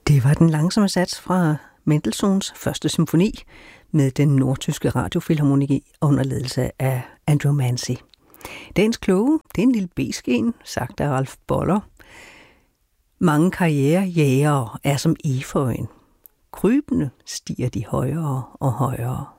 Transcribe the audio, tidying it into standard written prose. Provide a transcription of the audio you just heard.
Det var den langsomme sats fra Mendelssohns første symfoni med den nordtyske radiofilharmoni under ledelse af Andrew Mancy. Dagens kloge, det er en lille besken, sagt af Ralph Boller. Mange karrierejægere er som eføjen. Krybende stiger de højere og højere.